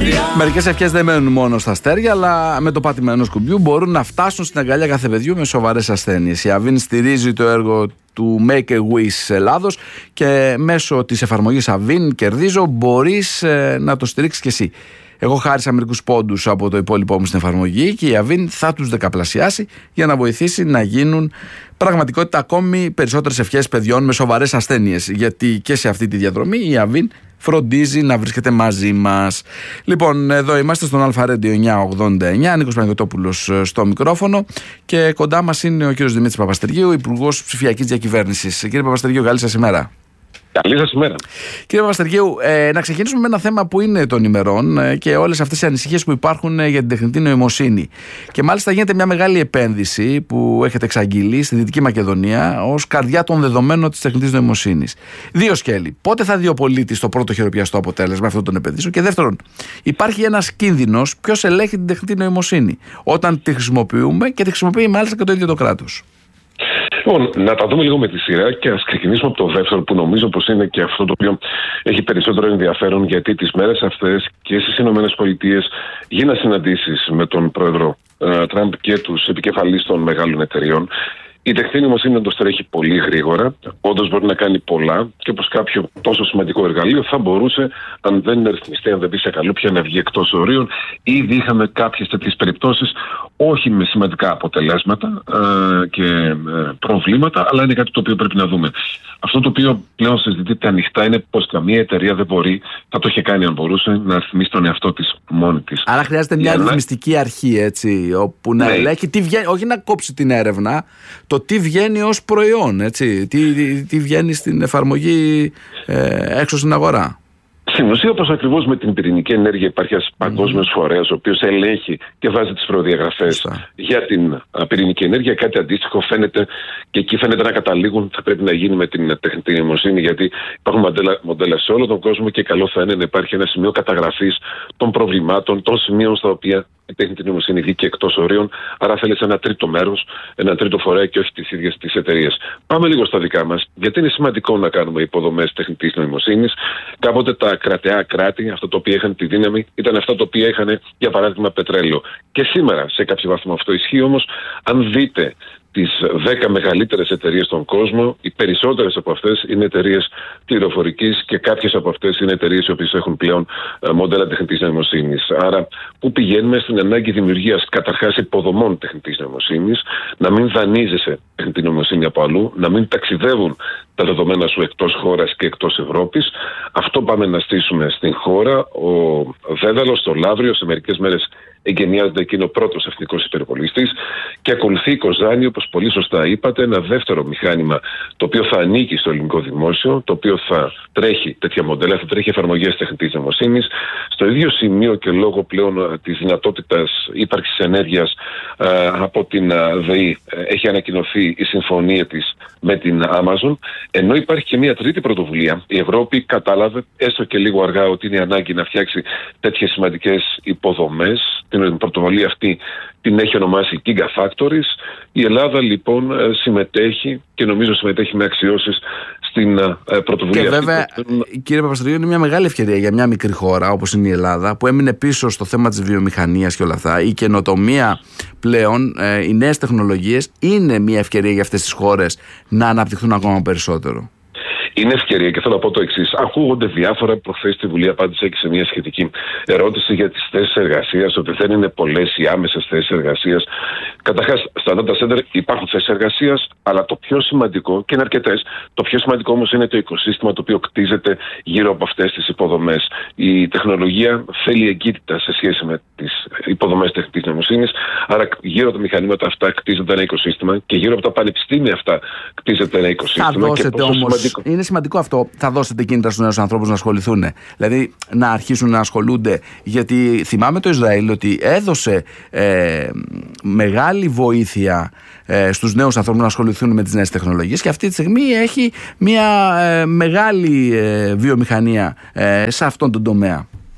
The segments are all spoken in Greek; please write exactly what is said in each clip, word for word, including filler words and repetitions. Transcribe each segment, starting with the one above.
Μερικές ευχές δεν μένουν μόνο στα αστέρια, αλλά με το πάτημα ενός κουμπιού μπορούν να φτάσουν στην αγκαλιά κάθε παιδιού με σοβαρές ασθένειες. Η Avin στηρίζει το έργο του Make a Wish Ελλάδος και μέσω της εφαρμογής Avin Κερδίζω μπορείς ε, να το στηρίξεις κι εσύ. Εγώ χάρισα μερικούς πόντους από το υπόλοιπό μου στην εφαρμογή και η Avin θα τους δεκαπλασιάσει για να βοηθήσει να γίνουν πραγματικότητα ακόμη περισσότερες ευχές παιδιών με σοβαρές ασθένειες. Γιατί και σε αυτή τη διαδρομή η Avin φροντίζει να βρίσκεται μαζί μας. Λοιπόν, εδώ είμαστε στον Αλφα Radio εννιακόσια ογδόντα εννιά, Νίκος Παναγιωτόπουλος στο μικρόφωνο και κοντά μας είναι ο κύριος Δημήτρης Παπαστεργίου, Υπουργός Ψηφιακής Διακυβέρνησης. Κύριε Παπαστεργίου, καλή σας ημέρα. Καλή σας ημέρα. Κύριε Παπαστεργίου, ε, να ξεκινήσουμε με ένα θέμα που είναι των ημερών ε, και όλες αυτές οι ανησυχίες που υπάρχουν ε, για την τεχνητή νοημοσύνη. Και μάλιστα γίνεται μια μεγάλη επένδυση που έχετε εξαγγείλει στη Δυτική Μακεδονία ως καρδιά των δεδομένων της τεχνητής νοημοσύνης. Δύο σκέλη. Πότε θα δει ο πολίτης το πρώτο χειροπιαστό αποτέλεσμα αυτών των επενδύσεων? Και δεύτερον, υπάρχει ένας κίνδυνος ποιος ελέγχει την τεχνητή νοημοσύνη όταν τη χρησιμοποιούμε και τη χρησιμοποιεί μάλιστα και το ίδιο το κράτος? Λοιπόν, να τα δούμε λίγο με τη σειρά και ας ξεκινήσουμε από το δεύτερο, που νομίζω πως είναι και αυτό το οποίο έχει περισσότερο ενδιαφέρον, γιατί τις μέρες αυτές και στις ΗΠΑ γίνανε συναντήσεις με τον πρόεδρο ε, Τραμπ και τους επικεφαλείς των μεγάλων εταιριών. Η τεχνητή νοημοσύνη όντως τρέχει πολύ γρήγορα, όντως μπορεί να κάνει πολλά και όπως κάποιο τόσο σημαντικό εργαλείο θα μπορούσε, αν δεν είναι ρυθμιστεί, αν δεν πει σε καλούπια, να βγει εκτός ορίων. Ήδη είχαμε κάποιες τέτοιες περιπτώσεις, όχι με σημαντικά αποτελέσματα ε, και ε, προβλήματα, αλλά είναι κάτι το οποίο πρέπει να δούμε. Αυτό το οποίο πλέον συζητείται ανοιχτά είναι πως καμία εταιρεία δεν μπορεί, θα το είχε κάνει αν μπορούσε, να ρυθμίσει τον εαυτό της μόνη της. Άρα χρειάζεται μια ρυθμιστική να... αρχή, έτσι, όπου να ναι. ελέγχει τι βγαίνει, όχι να κόψει την έρευνα, το τι βγαίνει ως προϊόν, έτσι, τι, τι, τι βγαίνει στην εφαρμογή ε, έξω στην αγορά. Στην ουσία, όπως ακριβώς με την πυρηνική ενέργεια, υπάρχει ένας παγκόσμιος φορέας ο οποίος ελέγχει και βάζει τις προδιαγραφές για την πυρηνική ενέργεια. Κάτι αντίστοιχο φαίνεται και εκεί φαίνεται να καταλήγουν, θα πρέπει να γίνει με την τεχνητή νοημοσύνη, γιατί υπάρχουν μοντέλα, μοντέλα σε όλο τον κόσμο και καλό θα είναι να υπάρχει ένα σημείο καταγραφής των προβλημάτων, των σημείων στα οποία η τεχνητή νοημοσύνη βγήκε εκτός ορίων. Άρα θέλει ένα τρίτο μέρος, ένα τρίτο φορέα και όχι τις ίδιες τις εταιρείες. Πάμε λίγο στα δικά μας, γιατί είναι σημαντικό να κάνουμε υποδομές τεχνητής νοημοσύνης. Κάποτε τα κρατεά κράτη, αυτά τα οποία είχαν τη δύναμη, ήταν αυτά τα οποία είχαν, για παράδειγμα, πετρέλαιο. Και σήμερα, σε κάποιο βαθμό αυτό ισχύει, όμως, αν δείτε τις δέκα μεγαλύτερες εταιρείες στον κόσμο, οι περισσότερες από αυτές είναι εταιρείες πληροφορικής και κάποιες από αυτές είναι εταιρείες οι οποίες έχουν πλέον μοντέλα τεχνητής νοημοσύνης. Άρα, πού πηγαίνουμε? Στην ανάγκη δημιουργίας καταρχάς υποδομών τεχνητής νοημοσύνης, να μην δανείζεσαι τεχνητή νοημοσύνη από αλλού, να μην ταξιδεύουν τα δεδομένα σου εκτός χώρας και εκτός Ευρώπης. Αυτό πάμε να στήσουμε στην χώρα. Ο Δέδαλος στο Λαύριο σε μερικές μέρες εγκαινιάζεται εκείνο ο πρώτος εθνικός υπερπολιστής και ακολουθεί η Κοζάνη, όπως πολύ σωστά είπατε, ένα δεύτερο μηχάνημα το οποίο θα ανήκει στο ελληνικό δημόσιο, το οποίο θα τρέχει τέτοια μοντέλα, θα τρέχει εφαρμογές τεχνητής νοημοσύνης. Στο ίδιο σημείο και λόγω πλέον της δυνατότητας ύπαρξης ενέργειας ε, από την ΔΕΗ ε, έχει ανακοινωθεί η συμφωνία της με την Amazon, ενώ υπάρχει και μια τρίτη πρωτοβουλία. Η Ευρώπη κατάλαβε, έστω και λίγο αργά, ότι είναι ανάγκη να φτιάξει τέτοιες σημαντικές υποδομές. Την πρωτοβουλία αυτή την έχει ονομάσει Gigafactories. Η Ελλάδα λοιπόν συμμετέχει και νομίζω συμμετέχει με αξιώσεις στην πρωτοβουλία και αυτή. Και βέβαια, κύριε Παπαστεργίου, είναι μια μεγάλη ευκαιρία για μια μικρή χώρα όπως είναι η Ελλάδα, που έμεινε πίσω στο θέμα της βιομηχανίας και όλα αυτά. Η καινοτομία πλέον, οι νέες τεχνολογίες είναι μια ευκαιρία για αυτές τις χώρες να αναπτυχθούν ακόμα περισσότερο. Είναι ευκαιρία και θέλω να πω το εξής. Ακούγονται διάφορα. Προχθές στη Βουλή απάντησα και σε μια σχετική ερώτηση για τις θέσεις εργασίας, ότι δεν είναι πολλές οι άμεσες θέσεις εργασίας. Καταρχάς, στα data center υπάρχουν θέσεις εργασίας, αλλά το πιο σημαντικό, και είναι αρκετές, το πιο σημαντικό όμως είναι το οικοσύστημα το οποίο κτίζεται γύρω από αυτές τις υποδομές. Η τεχνολογία θέλει εγκύτητα σε σχέση με τις υποδομές τεχνητής νοημοσύνης, άρα γύρω από τα μηχανήματα αυτά κτίζεται ένα οικοσύστημα και γύρω από τα πανεπιστήμια αυτά κτίζεται ένα οικοσύστημα. Θα δώσετε όμως, είναι σημαντικό αυτό, θα δώσετε κίνητρα στους νέους ανθρώπους να ασχοληθούν, δηλαδή να αρχίσουν να ασχολούνται, γιατί θυμάμαι το Ισραήλ ότι έδωσε ε, μεγάλη βοήθεια ε, στους νέους ανθρώπους να ασχοληθούν με τις νέες τεχνολογίες και αυτή τη στιγμή έχει μια ε, μεγάλη ε, βιομηχανία ε, σε αυτόν τον τομέα.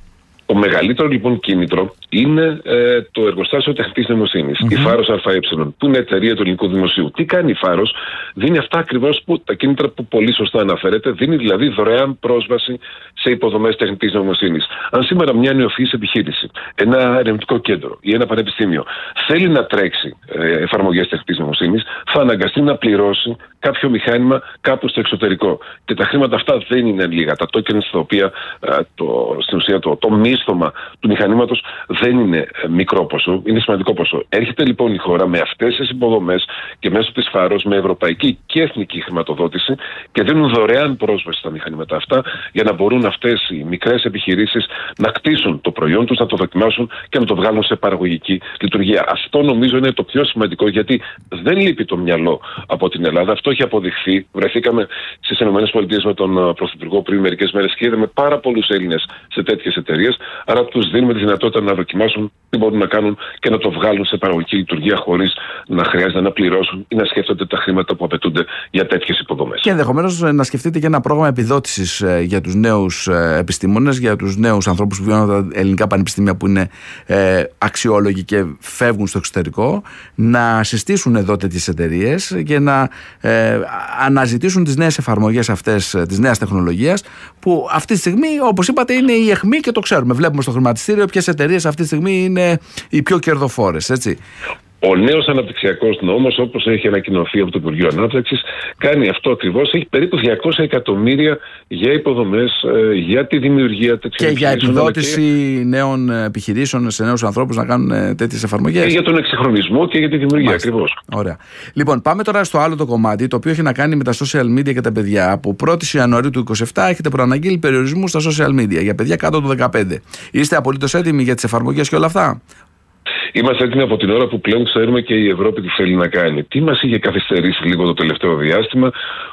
Το μεγαλύτερο λοιπόν κίνητρο είναι ε, το εργοστάσιο τεχνητής νοημοσύνης, mm-hmm. η Φάρος ΑΕ, που είναι εταιρεία του ελληνικού δημοσίου. Τι κάνει η Φάρος? Δίνει αυτά ακριβώς που, τα κίνητρα που πολύ σωστά αναφέρεται, δίνει δηλαδή δωρεάν πρόσβαση σε υποδομές τεχνητής νοημοσύνης. Αν σήμερα μια νεοφυής επιχείρηση, ένα ερευνητικό κέντρο ή ένα πανεπιστήμιο θέλει να τρέξει ε, εφαρμογές τεχνητής νοημοσύνης, θα αναγκαστεί να πληρώσει κάποιο μηχάνημα κάπου στο εξωτερικό. Και τα χρήματα αυτά δεν είναι λίγα. Τα tokens στα οποία ε, το, στην ουσία το, το μίσθωμα του μηχανήματος δεν είναι ε, μικρό ποσό, είναι σημαντικό ποσό. Έρχεται λοιπόν η χώρα με αυτές τις υποδομές και μέσω της Φάρος με ευρωπαϊκή και εθνική χρηματοδότηση και δίνουν δωρεάν πρόσβαση στα μηχανήματα αυτά για να μπορούν αυτές οι μικρές επιχειρήσεις να κτίσουν το προϊόν τους, να το δοκιμάσουν και να το βγάλουν σε παραγωγική λειτουργία. Αυτό νομίζω είναι το πιο σημαντικό, γιατί δεν λείπει το μυαλό από την Ελλάδα. Αυτό έχει αποδειχθεί. Βρεθήκαμε στις ΗΠΑ με τον Πρωθυπουργό πριν μερικές μέρες και είδαμε πάρα πολλούς Έλληνες σε τέτοιες εταιρείες. Άρα τους δίνουμε τη δυνατότητα να δοκιμάσουν τι μπορούν να κάνουν και να το βγάλουν σε παραγωγική λειτουργία χωρίς να χρειάζεται να πληρώσουν ή να σκέφτονται τα χρήματα που απαιτούνται για τέτοιες υποδομές. Και ενδεχομένως να σκεφτείτε και ένα πρόγραμμα επιδότησης για τους νέους επιστήμονες, για τους νέους ανθρώπους που βγαίνουν από τα ελληνικά πανεπιστήμια που είναι ε, αξιόλογοι και φεύγουν στο εξωτερικό, να συστήσουν εδώ τέτοιες εταιρείες και να ε, αναζητήσουν τις νέες εφαρμογές αυτές της νέας τεχνολογίας, που αυτή τη στιγμή, όπως είπατε, είναι η αιχμή και το ξέρουμε. Βλέπουμε στο χρηματιστήριο ποιες εταιρείες αυτή τη στιγμή είναι οι πιο κερδοφόρες, έτσι. Ο νέος αναπτυξιακός νόμος, όπως έχει ανακοινωθεί από το Υπουργείο Ανάπτυξης, κάνει αυτό ακριβώς. Έχει περίπου διακόσια εκατομμύρια για υποδομές, για τη δημιουργία τέτοιων και για επιδότηση και... νέων επιχειρήσεων σε νέους ανθρώπους να κάνουν τέτοιες εφαρμογές. Και για τον εξυγχρονισμό και για τη δημιουργία. Ακριβώς. Ωραία. Λοιπόν, πάμε τώρα στο άλλο το κομμάτι, το οποίο έχει να κάνει με τα social media και τα παιδιά. Από πρώτη Ιανουαρίου του είκοσι επτά έχετε προαναγγείλει περιορισμούς στα social media για παιδιά κάτω των δεκαπέντε. Είστε απολύτως έτοιμοι για τις εφαρμογές και όλα αυτά? Είμαστε έτοιμοι από την ώρα που πλέον ξέρουμε και η Ευρώπη τι θέλει να κάνει. Τι μας είχε καθυστερήσει λίγο το τελευταίο διάστημα?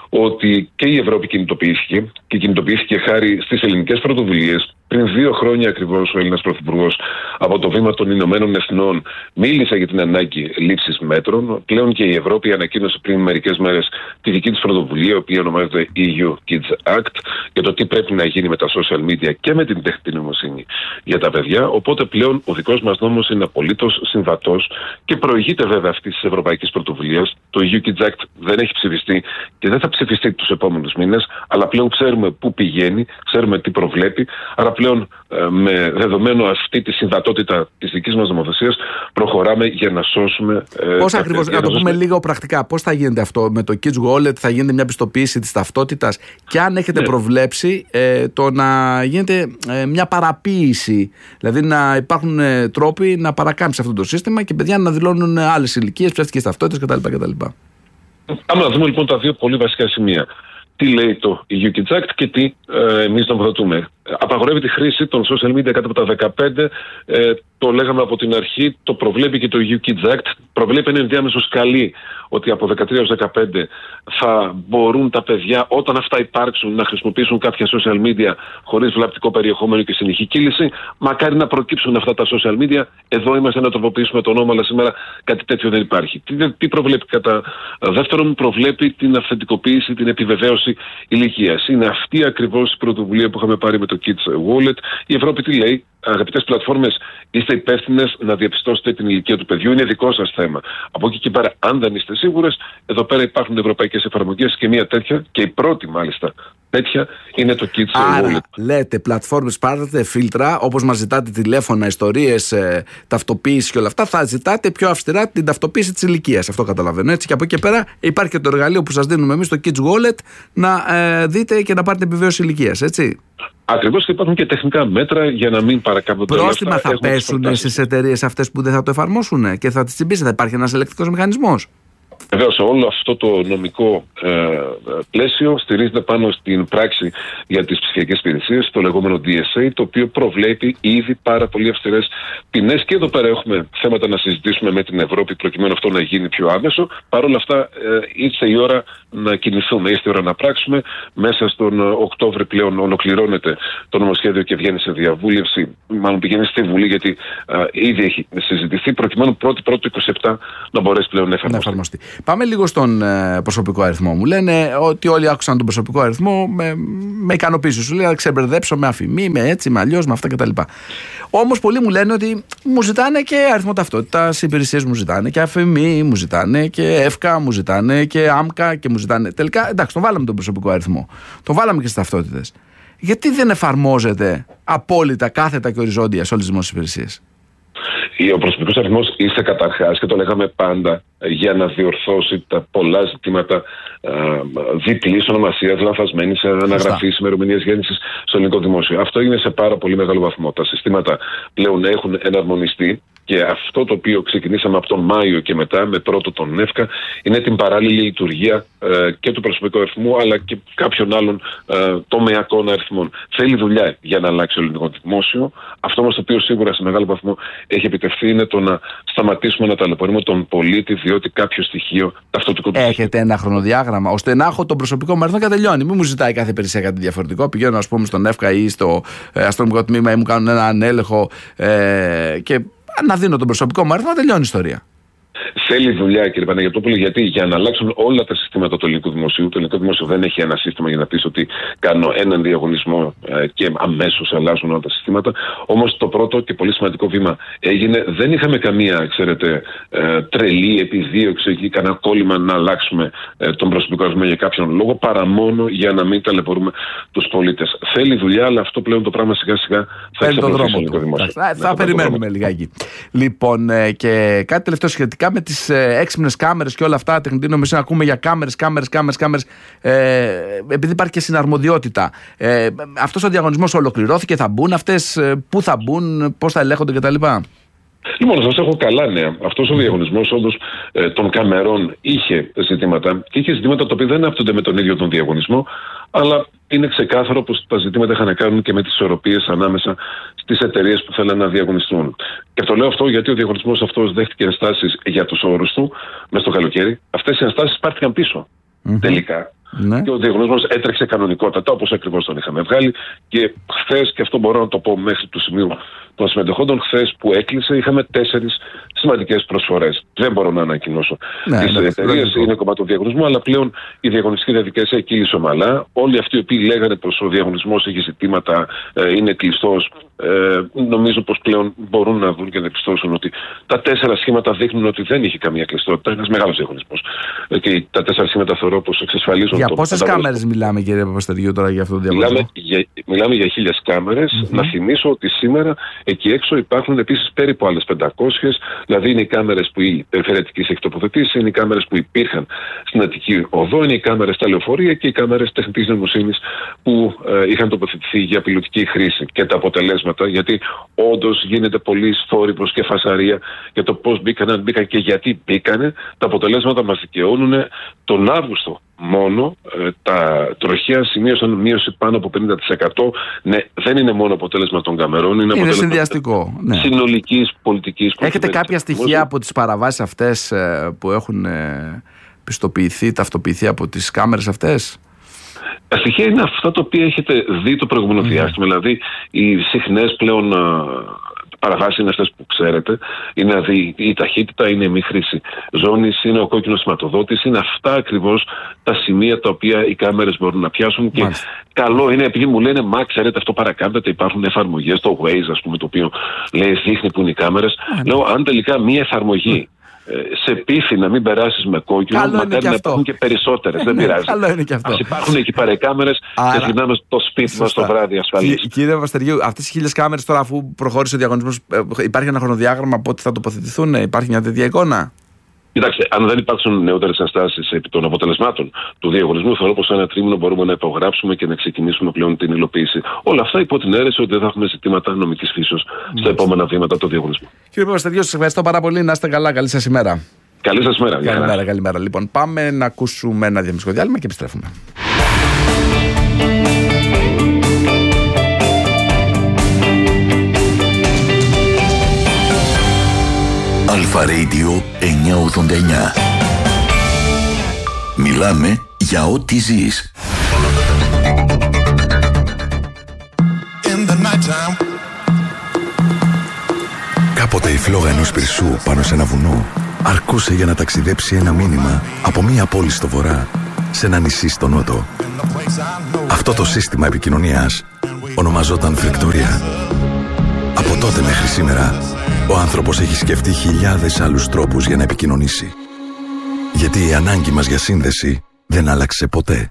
Ότι και η Ευρώπη κινητοποιήθηκε και κινητοποιήθηκε χάρη στις ελληνικές πρωτοβουλίες. Πριν δύο χρόνια ακριβώς ο Έλληνας Πρωθυπουργός από το βήμα των Ηνωμένων Εθνών μίλησε για την ανάγκη λήψης μέτρων. Πλέον και η Ευρώπη ανακοίνωσε πριν μερικές μέρες τη δική της πρωτοβουλία, η οποία ονομάζεται ι γιου Kids Act, για το τι πρέπει να γίνει με τα social media και με την τεχνητή νοημοσύνη για τα παιδιά. Οπότε πλέον ο δικός μας νόμος είναι απολύτως συμβατός και προηγείται βέβαια αυτής της ευρωπαϊκής πρωτοβουλίας. Το ι γιου Kids Act δεν έχει ψηφιστεί και δεν θα ψηφιστεί τους επόμενους μήνες, αλλά πλέον ξέρουμε πού πηγαίνει, ξέρουμε τι προβλέπει. Άρα πλέον ε, με δεδομένο αυτή τη συμβατότητα της δικής μας νομοθεσίας προχωράμε για να σώσουμε. Ε, πώς ακριβώς, να το πούμε λίγο πρακτικά, πώς θα γίνεται αυτό με το Kids Wallet? Θα γίνεται μια πιστοποίηση της ταυτότητας και αν έχετε ναι. προβλέψει ε, το να γίνεται ε, μια παραποίηση, δηλαδή να υπάρχουν ε, τρόποι να παρακάμψει αυτό το σύστημα και παιδιά να δηλώνουν άλλες ηλικίες, ψεύτικες ταυτότητες κτλ. κτλ. Άμα να δούμε λοιπόν τα δύο πολύ βασικά σημεία. Τι λέει το ι γιου Kids Act και τι ε, εμείς νομοθετούμε. Απαγορεύει τη χρήση των social media κάτω από τα δεκαπέντε. Ε, το λέγαμε από την αρχή, το προβλέπει και το ι γιου Kids Act. Προβλέπει ένα ενδιάμεσο σκαλί ότι από δεκατρία έως δεκαπέντε θα μπορούν τα παιδιά, όταν αυτά υπάρξουν, να χρησιμοποιήσουν κάποια social media χωρίς βλαπτικό περιεχόμενο και συνεχή κύληση. Μακάρι να προκύψουν αυτά τα social media. Εδώ είμαστε να τροποποιήσουμε το νόμο, αλλά σήμερα κάτι τέτοιο δεν υπάρχει. Τι, τι προβλέπει κατά δεύτερον? Προβλέπει την αυθεντικοποίηση, την επιβεβαίωση ηλικίας. Είναι αυτή ακριβώς η πρωτοβουλία που είχαμε πάρει με το Kids Wallet. Η Ευρώπη τι λέει? Αγαπητές πλατφόρμες, είστε υπεύθυνες να διαπιστώσετε την ηλικία του παιδιού. Είναι δικό σας θέμα. Από εκεί και πέρα, αν δεν είστε σίγουρες, εδώ πέρα υπάρχουν ευρωπαϊκές εφαρμογές και μία τέτοια, και η πρώτη μάλιστα τέτοια, είναι το Kids Άρα, Wallet. λέτε πλατφόρμες, πάρετε φίλτρα, όπως μας ζητάτε τηλέφωνα, ιστορίες, ε, ταυτοποίηση και όλα αυτά, θα ζητάτε πιο αυστηρά την ταυτοποίηση της ηλικίας. Αυτό καταλαβαίνω, έτσι. Και από εκεί και πέρα υπάρχει και το εργαλείο που σας δίνουμε εμείς, το Kids Wallet, να ε, δείτε και να πάρετε επιβεβαίωση ηλικίας, έτσι. Ακριβώς, και υπάρχουν και τεχνικά μέτρα για να μην παρακάμπτονται. Πρόστιμα θα πέσουν στις εταιρείες αυτές που δεν θα το εφαρμόσουν και θα τις τσιμπήσει? Θα υπάρχει ένας ελεκτικός μηχανισμός? Βεβαίως, όλο αυτό το νομικό ε, πλαίσιο στηρίζεται πάνω στην πράξη για τις ψηφιακές υπηρεσίες, το λεγόμενο ντι ες έι, το οποίο προβλέπει ήδη πάρα πολύ αυστηρές ποινές. Και εδώ πέρα έχουμε θέματα να συζητήσουμε με την Ευρώπη προκειμένου αυτό να γίνει πιο άμεσο. Παρ' όλα αυτά, ε, ήρθε η ώρα να κινηθούμε, ήρθε η ώρα να πράξουμε. Μέσα στον Οκτώβρη πλέον ολοκληρώνεται το νομοσχέδιο και βγαίνει σε διαβούλευση, μάλλον πηγαίνει στη Βουλή, γιατί ε, ήδη έχει συζητηθεί, προκειμένου πρώτη πρώτη είκοσι επτά να μπορέσει πλέον να εφαρμοστεί. Πάμε λίγο στον ε, προσωπικό αριθμό. Μου λένε ότι όλοι άκουσαν τον προσωπικό αριθμό με, με ικανοποίηση. Σου λέει να ξεμπερδέψω με αφημί, με έτσι, με αλλιώς, με αυτά κτλ. Όμως πολλοί μου λένε ότι μου ζητάνε και αριθμό ταυτότητας, οι υπηρεσίες μου ζητάνε και αφημί, μου ζητάνε και εύκα, μου ζητάνε και άμκα και μου ζητάνε. Τελικά, εντάξει, τον βάλαμε τον προσωπικό αριθμό. Τον βάλαμε και στις ταυτότητες. Γιατί δεν εφαρμόζεται απόλυτα, κάθετα και οριζόντια σε όλες τις δημόσιες υπηρεσίες? Ο προσωπικός αριθμός ήρθε καταρχάς, και το λέγαμε πάντα, για να διορθώσει τα πολλά ζητήματα διπλής ονομασίας, λανθασμένης αναγραφής, ημερομηνίας γέννησης στο ελληνικό δημόσιο. Αυτό είναι σε πάρα πολύ μεγάλο βαθμό. Τα συστήματα πλέον έχουν εναρμονιστεί. Και αυτό το οποίο ξεκινήσαμε από τον Μάιο και μετά, με πρώτο τον ΕΦΚΑ, είναι την παράλληλη λειτουργία ε, και του προσωπικού αριθμού, αλλά και κάποιων άλλων ε, τομεακών αριθμών. Θέλει δουλειά για να αλλάξει το ελληνικό δημόσιο. Αυτό όμως το οποίο σίγουρα σε μεγάλο βαθμό έχει επιτευχθεί είναι το να σταματήσουμε να ταλαιπωρούμε τον πολίτη, διότι κάποιο στοιχείο ταυτοτικού του. Έχετε ένα χρονοδιάγραμμα ώστε να έχω τον προσωπικό μου αριθμό και τελειώνει? Μην μου ζητάει κάθε υπηρεσία κάτι διαφορετικό. Πηγαίνω, ας πούμε, στον ΕΦΚΑ ή στο ε, αστυνομικό τμήμα ή μου κάνουν έναν έλεγχο ε, και. Να δίνω τον προσωπικό μου αριθμό, να τελειώνει η ιστορία. Θέλει δουλειά, κύριε Παναγιωτόπουλε, γιατί για να αλλάξουν όλα τα συστήματα του ελληνικού δημοσίου, το ελληνικό δημόσιο δεν έχει ένα σύστημα για να πει ότι κάνω έναν διαγωνισμό ε, και αμέσως αλλάζουν όλα τα συστήματα. Όμως το πρώτο και πολύ σημαντικό βήμα έγινε. Δεν είχαμε καμία, ξέρετε, ε, τρελή επιδίωξη ή κανένα κόλλημα να αλλάξουμε ε, τον προσωπικό αριθμό για κάποιον λόγο, παρά μόνο για να μην ταλαιπωρούμε τους πολίτες. Θέλει δουλειά, αλλά αυτό πλέον το πράγμα σιγά σιγά θα εξαπλωθεί στο ελληνικό δημόσιο. Θα, θα περιμένουμε λιγάκι. Λοιπόν, ε, και κάτι τελευταίο σχετικά με τις ε, έξυπνες κάμερες και όλα αυτά, τεχνητή νοημοσύνη, ακούμε για κάμερες, κάμερες, κάμερες, κάμερες, ε, επειδή υπάρχει και συναρμοδιότητα. Ε, αυτός ο διαγωνισμός ολοκληρώθηκε, θα μπουν αυτές, πού θα μπουν, πώς θα ελέγχονται κτλ. Λοιπόν, σας έχω καλά νέα. Αυτός ο διαγωνισμός όντως ε, των καμερών είχε ζητήματα, και είχε ζητήματα τα οποία δεν άπτονται με τον ίδιο τον διαγωνισμό, αλλά είναι ξεκάθαρο πως τα ζητήματα είχαν να κάνουν και με τις ισορροπίες ανάμεσα στις εταιρείες που θέλουν να διαγωνιστούν. Και το λέω αυτό γιατί ο διαγωνισμός αυτός δέχτηκε ενστάσεις για τους όρους του μέσα στο καλοκαίρι. Αυτές οι ενστάσεις πάρθηκαν πίσω mm-hmm. τελικά. Ναι. Και ο διαγωνισμός έτρεξε κανονικότατα, όπως ακριβώς τον είχαμε βγάλει. Και χθες, και αυτό μπορώ να το πω μέχρι του σημείου των συμμετεχόντων, χθες που έκλεισε, είχαμε τέσσερις σημαντικές προσφορές. Δεν μπορώ να ανακοινώσω ναι, τις ναι, εταιρείες, ναι, είναι κομμάτι του διαγωνισμού, αλλά πλέον η διαγωνιστική διαδικασία κύλησε ομαλά. Όλοι αυτοί οι οποίοι λέγανε πως ο διαγωνισμός έχει ζητήματα, ε, είναι κλειστός, ε, νομίζω πως πλέον μπορούν να δουν και να επιστώσουν ότι τα τέσσερα σχήματα δείχνουν ότι δεν είχε καμία κλειστότητα. Είναι ένας μεγάλος διαγωνισμός. Ε, και τα τέσσερα σχήματα θεωρώ πως εξασφαλίζουν. Για πόσες κάμερες μιλάμε, κύριε Παπαστεργίου, τώρα για αυτό το διαγωνισμό? Μιλάμε για, μιλάμε για χίλιες κάμερες. Mm-hmm. Να θυμίσω ότι σήμερα εκεί έξω υπάρχουν επίσης περίπου άλλες πεντακόσιες, δηλαδή είναι οι κάμερες που η Περιφέρεια Αττικής έχει τοποθετήσει, είναι οι κάμερες που υπήρχαν στην Αττική Οδό, είναι οι κάμερες στα λεωφορεία και οι κάμερες τεχνητής νοημοσύνης που ε, είχαν τοποθετηθεί για πιλωτική χρήση. Και τα αποτελέσματα, γιατί όντως γίνεται πολύ θόρυβος και φασαρία για το πώς μπήκαν, αν μπήκαν και γιατί μπήκανε, τα αποτελέσματα μας δικαιώνουν. Τον Αύγουστο μόνο ε, τα τροχαία σημείωσαν μείωση πάνω από πενήντα τοις εκατό. Ναι, δεν είναι μόνο αποτέλεσμα των καμερών, είναι, είναι αποτέλεσμα συνδυαστικό, ναι. συνολικής πολιτικής. Έχετε κάποια στοιχεία από τις παραβάσεις αυτές ε, που έχουν ε, πιστοποιηθεί, ταυτοποιηθεί από τις κάμερες αυτές? Τα στοιχεία είναι αυτά τα οποία έχετε δει το προηγούμενο mm. διάστημα. Δηλαδή, οι συχνές πλέον παραβάσεις είναι αυτές που ξέρετε. Είναι δηλαδή η ταχύτητα, είναι η μη χρήση ζώνης, είναι ο κόκκινος σηματοδότης. Είναι αυτά ακριβώς τα σημεία τα οποία οι κάμερες μπορούν να πιάσουν. Και Μάλιστα. καλό είναι, επειδή μου λένε, μα ξέρετε, αυτό παρακάμπτεται, υπάρχουν εφαρμογές, το Waze, ας πούμε, το οποίο λέει δείχνει που είναι οι κάμερες. Mm. Λέω, αν τελικά μία εφαρμογή σε πείθει να μην περάσεις με κόκκινο, μακάρι να υπάρχουν και περισσότερες. Δεν πειράζει. Ας υπάρχουν εκεί πέρα κάμερες και γυρνάμε στο σπίτι μας το βράδυ ασφαλής. Κύριε Παπαστεργίου, αυτές οι χίλιες κάμερες τώρα, αφού προχώρησε ο διαγωνισμός, υπάρχει ένα χρονοδιάγραμμα πότε θα τοποθετηθούν, υπάρχει μια τέτοια εικόνα? Κοιτάξτε, αν δεν υπάρξουν νεότερες ενστάσεις επί των αποτελεσμάτων του διαγωνισμού, θεωρώ πως ένα τρίμηνο μπορούμε να υπογράψουμε και να ξεκινήσουμε πλέον την υλοποίηση. Όλα αυτά υπό την αίρεση ότι δεν θα έχουμε ζητήματα νομικής φύσεως στα επόμενα βήματα του διαγωνισμού. Κύριε Παπαστεργίου, σας ευχαριστώ πάρα πολύ. Να είστε καλά. Καλή σας ημέρα. Καλή σας ημέρα. Καλημέρα, καλημέρα. Λοιπόν, πάμε να ακούσουμε ένα διαφημιστικό διάλειμμα και επιστρέφουμε. Αλφα Radio εννιακόσια ογδόντα εννιά. Μιλάμε για ό,τι ζεις. Κάποτε η φλόγα ενός πυρσού πάνω σε ένα βουνό αρκούσε για να ταξιδέψει ένα μήνυμα από μία πόλη στο βορρά σε ένα νησί στο νότο. Αυτό το σύστημα επικοινωνίας ονομαζόταν φρεκτορία. Από τότε μέχρι σήμερα, ο άνθρωπος έχει σκεφτεί χιλιάδες άλλους τρόπους για να επικοινωνήσει. Γιατί η ανάγκη μας για σύνδεση δεν άλλαξε ποτέ.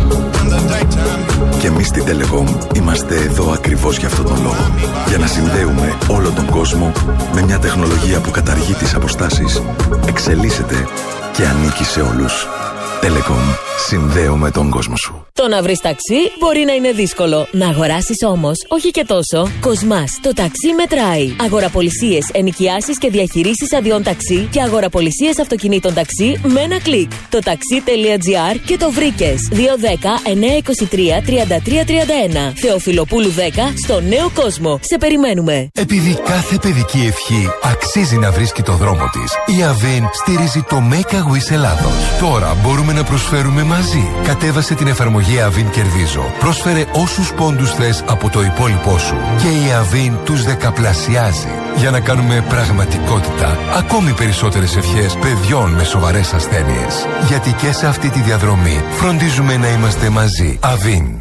Και εμείς στην Telecom είμαστε εδώ ακριβώς για αυτόν τον λόγο. Για να συνδέουμε όλο τον κόσμο με μια τεχνολογία που καταργεί τις αποστάσεις, εξελίσσεται και ανήκει σε όλους. Telecom. Συνδέουμε τον κόσμο σου. Το να βρεις ταξί μπορεί να είναι δύσκολο. Να αγοράσεις όμως, όχι και τόσο. Κοσμάς, το ταξί μετράει. Αγοραπολισίες, ενοικιάσεις και διαχειρήσεις αδειών ταξί και αγοραπολισίες αυτοκινήτων ταξί με ένα κλικ. Το ταξί.gr και το βρήκες. δύο δέκα εννιακόσια είκοσι τρία τριάντα τρία τριάντα ένα. Θεοφιλοπούλου δέκα στο Νέο Κόσμο. Σε περιμένουμε. Επειδή κάθε παιδική ευχή αξίζει να βρίσκει το δρόμο της, η Avin στηρίζει το Make a Wish Ελλάδος. Τώρα μπορούμε να προσφέρουμε μαζί. Κατέβασε την εφαρμογή Avin Κερδίζω. Πρόσφερε όσους πόντους θες από το υπόλοιπό σου και η Avin τους δεκαπλασιάζει για να κάνουμε πραγματικότητα ακόμη περισσότερες ευχές παιδιών με σοβαρές ασθένειες. Γιατί και σε αυτή τη διαδρομή φροντίζουμε να είμαστε μαζί. Avin.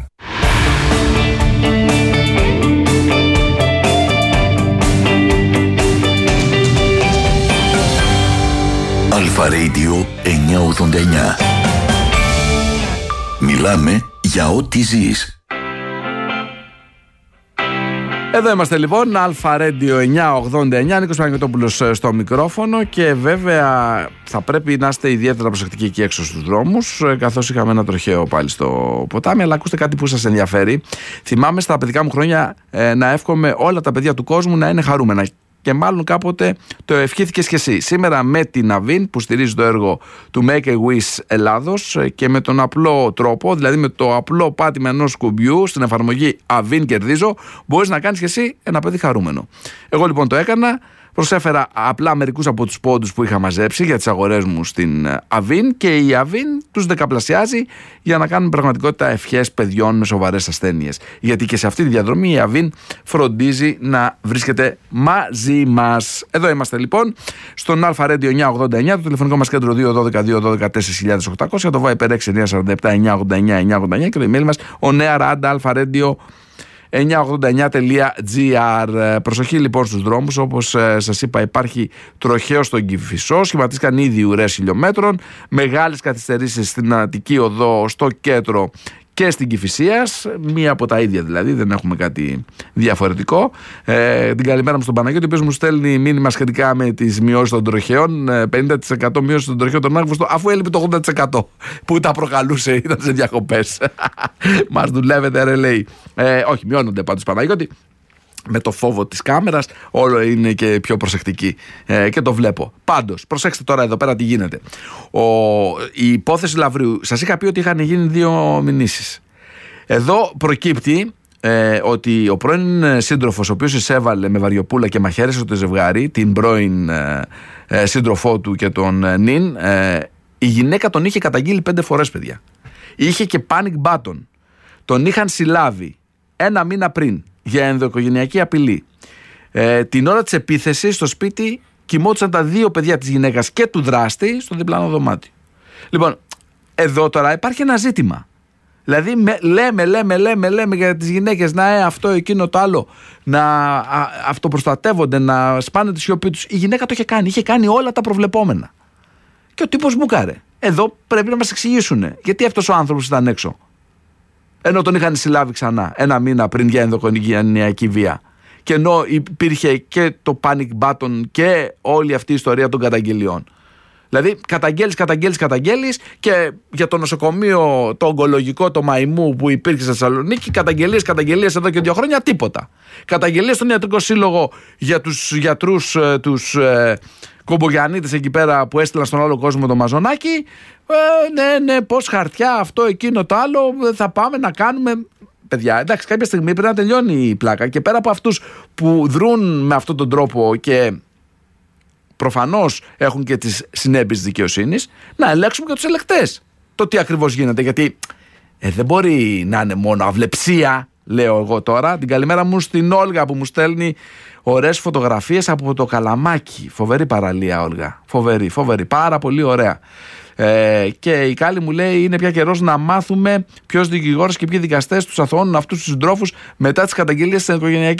Αλφα Radio εννιακόσια ογδόντα εννιά. Μιλάμε για ό,τι ζεις. Εδώ είμαστε λοιπόν, Αλφα Radio εννιακόσια ογδόντα εννιά, Νίκος Παναγιωτόπουλος στο μικρόφωνο και βέβαια θα πρέπει να είστε ιδιαίτερα προσεκτικοί εκεί έξω στους δρόμους, καθώς είχαμε ένα τροχαίο πάλι στο ποτάμι, αλλά ακούστε κάτι που σας ενδιαφέρει. Θυμάμαι στα παιδικά μου χρόνια ε, να εύχομαι όλα τα παιδιά του κόσμου να είναι χαρούμενα. Και μάλλον κάποτε το ευχήθηκες και εσύ. Σήμερα με την Avin που στηρίζει το έργο του Make a Wish Ελλάδος και με τον απλό τρόπο, δηλαδή με το απλό πάτημα ενός κουμπιού στην εφαρμογή Avin Κερδίζω, μπορείς να κάνεις και εσύ ένα παιδί χαρούμενο. Εγώ λοιπόν το έκανα. Προσέφερα απλά μερικούς από τους πόντους που είχα μαζέψει για τις αγορές μου στην Avin και η Avin τους δεκαπλασιάζει για να κάνουν πραγματικότητα ευχές παιδιών με σοβαρές ασθένειες. Γιατί και σε αυτή τη διαδρομή η Avin φροντίζει να βρίσκεται μαζί μας. Εδώ είμαστε λοιπόν στον Αλφα Radio εννιακόσια ογδόντα εννιά, το τηλεφωνικό μας κέντρο δύο ένα δύο δύο ένα δύο τέσσερα οκτακόσια, το Viber έξι εννιά τέσσερα επτά εννιακόσια ογδόντα εννιά εννιακόσια ογδόντα εννιά και το email μας ο νεαράντα αλφα radio εννιακόσια ογδόντα εννιά τελεία τζι αρ. Προσοχή λοιπόν στους δρόμους, όπως ε, σας είπα υπάρχει τροχαίο στον Κηφισό, σχηματίστηκαν ήδη ουρές χιλιόμετρων, μεγάλες καθυστερήσεις στην Αττική Οδό, στο Κέντρο και στην Κηφισίας, μία από τα ίδια δηλαδή, δεν έχουμε κάτι διαφορετικό. Ε, την καλημέρα μου στον Παναγιώτη, ο οποίος μου στέλνει μήνυμα σχετικά με τις μειώσεις των τροχαίων, πενήντα τοις εκατό μείωση των τροχαίων των Άγγουστο, αφού έλειπε το ογδόντα τοις εκατό που τα προκαλούσε, ήταν σε διακοπές. Μας δουλεύετε ρε λέει. Ε, όχι, μειώνονται πάντως Παναγιώτη. Με το φόβο της κάμερας όλο είναι και πιο προσεκτική ε, και το βλέπω. Πάντως, προσέξτε τώρα εδώ πέρα τι γίνεται. Ο, η υπόθεση Λαυριού, σας είχα πει ότι είχαν γίνει δύο μηνύσεις. Εδώ προκύπτει ε, ότι ο πρώην σύντροφος, ο οποίος εισέβαλε με βαριοπούλα και μαχαίρεσε το ζευγάρι, την πρώην ε, ε, σύντροφό του και τον ε, νυν, ε, η γυναίκα τον είχε καταγγείλει πέντε φορές, παιδιά. Είχε και panic button. Τον είχαν συλλάβει ένα μήνα πριν για ενδοοικογενειακή απειλή. Ε, την ώρα της επίθεσης στο σπίτι κοιμόντουσαν τα δύο παιδιά της γυναίκας και του δράστη στο διπλανό δωμάτιο. Λοιπόν, εδώ τώρα υπάρχει ένα ζήτημα. Δηλαδή με, λέμε, λέμε, λέμε, λέμε για τις γυναίκες να ε, αυτό, εκείνο, το άλλο, να α, αυτοπροστατεύονται, να σπάνε τη σιωπή τους. Η γυναίκα το είχε κάνει, είχε κάνει όλα τα προβλεπόμενα. Και ο τύπος μπούκαρε. Εδώ πρέπει να μας εξηγήσουν γιατί αυτός ο άνθρωπος ήταν έξω. Ενώ τον είχαν συλλάβει ξανά ένα μήνα πριν για ενδοοικογενειακή βία. Και ενώ υπήρχε και το panic button και όλη αυτή η ιστορία των καταγγελιών. Δηλαδή καταγγέλεις, καταγγέλεις, καταγγέλεις και για το νοσοκομείο, το ογκολογικό, το Μαϊμού που υπήρχε στη Θεσσαλονίκη, καταγγελίες, καταγγελίες εδώ και δύο χρόνια, τίποτα. Καταγγελίες στον Ιατρικό Σύλλογο για τους γιατρούς, τους ε, κομπογιανίτες εκεί πέρα που έστειλαν στον άλλο κόσμο το μαζονάκι. Ε, ναι, ναι, πώς χαρτιά, αυτό, εκείνο, το άλλο, θα πάμε να κάνουμε. Παιδιά, εντάξει, κάποια στιγμή πρέπει να τελειώνει η πλάκα και πέρα από αυτούς που δρούν με αυτόν τον τρόπο και προφανώς έχουν και τις συνέπειες της δικαιοσύνης, να ελέγξουμε και τους ελεκτές το τι ακριβώς γίνεται. Γιατί ε, δεν μπορεί να είναι μόνο αυλεψία λέω εγώ τώρα. Την καλημέρα μου στην Όλγα που μου στέλνει ωραίες φωτογραφίες από το Καλαμάκι. Φοβερή παραλία, Όλγα. Φοβερή, φοβερή. Πάρα πολύ ωραία. Ε, και η Κάλλη μου λέει: είναι πια καιρός να μάθουμε ποιος δικηγόρος και ποιοι δικαστές τους αθωώνουν αυτούς τους συντρόφους μετά τις καταγγελίες στην οικογενειακή